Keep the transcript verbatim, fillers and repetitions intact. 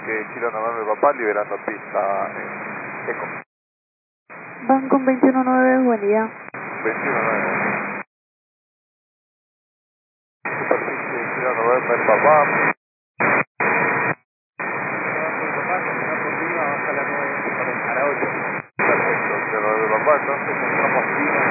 Yankee Kilo November Papá, liberando pista eh, Eco. Van veintiuno nueve, buen día. veintiuno nueve. Superficie Kilo November Papá. Perfecto, Kilo November Papá, entonces entramos bien